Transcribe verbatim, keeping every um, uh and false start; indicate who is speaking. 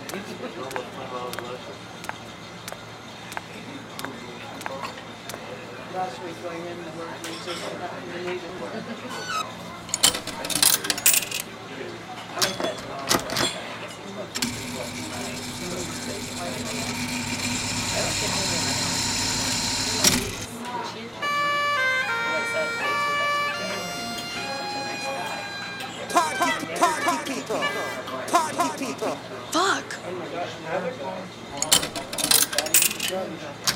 Speaker 1: Last week going in the work meeting, happened to need it. I like that.
Speaker 2: Party, party people, party people. Fuck.
Speaker 1: Oh my gosh, now they're going.